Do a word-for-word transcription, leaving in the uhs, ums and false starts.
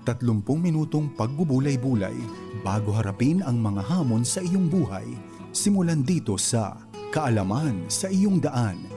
Tatlumpung minutong pagbubulay-bulay bago harapin ang mga hamon sa iyong buhay. Simulan dito sa Kaalaman sa iyong daan.